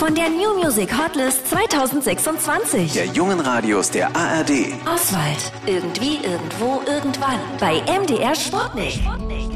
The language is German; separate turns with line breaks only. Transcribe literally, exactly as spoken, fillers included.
von der New Music Hotlist zwanzig sechsundzwanzig.
Der jungen Radios der A R D.
Oswald. Irgendwie, irgendwo, irgendwann. Bei M D R Sportnick.